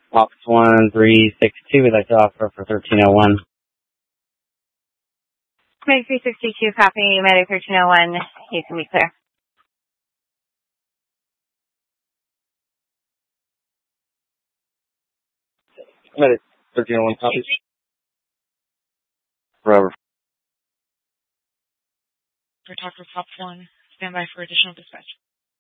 Fox 1362, we'd like to offer for 1301. Medic 362, copy. Medic 1301, you can be clear. Medic 1301, copy. Forever. For Talk for Pop 1, stand by for additional dispatch.